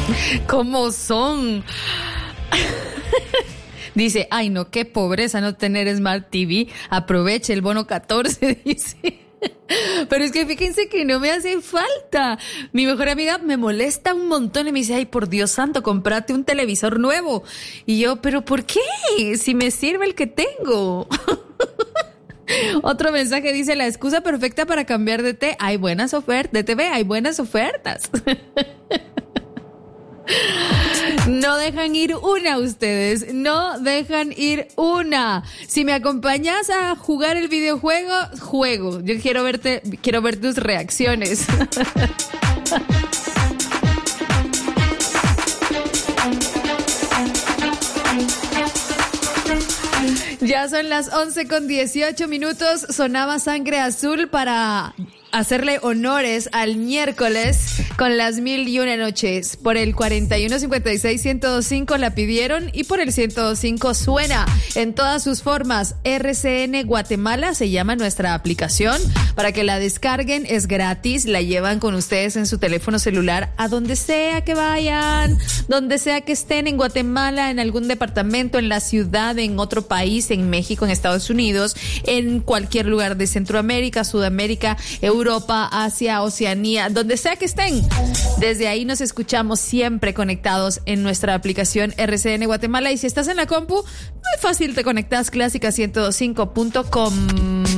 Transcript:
¿Cómo son? Dice, ay no, qué pobreza no tener Smart TV. Aproveche el bono 14, dice. Pero es que fíjense que no me hace falta. Mi mejor amiga me molesta un montón y me dice, ay, por Dios santo, cómprate un televisor nuevo. Y yo, ¿pero por qué? Si me sirve el que tengo. Otro mensaje dice, la excusa perfecta para cambiar de té. Hay buenas ofertas, de TV hay buenas ofertas. No dejan ir una ustedes, no dejan ir una. Si me acompañas a jugar el videojuego, juego. Yo quiero ver tus reacciones. Ya son las 11:18. Sonaba Sangre Azul para hacerle honores al miércoles con las 1001 noches. Por el 4156-1025 la pidieron y por el 105 suena en todas sus formas. RCN Guatemala se llama nuestra aplicación para que la descarguen, es gratis, la llevan con ustedes en su teléfono celular a donde sea que vayan, donde sea que estén en Guatemala, en algún departamento, en la ciudad, en otro país, en México, en Estados Unidos, en cualquier lugar de Centroamérica, Sudamérica, Europa, Asia, Oceanía, donde sea que estén. Desde ahí nos escuchamos siempre conectados en nuestra aplicación RCN Guatemala. Y si estás en la compu, muy fácil, te conectas clásica105.com.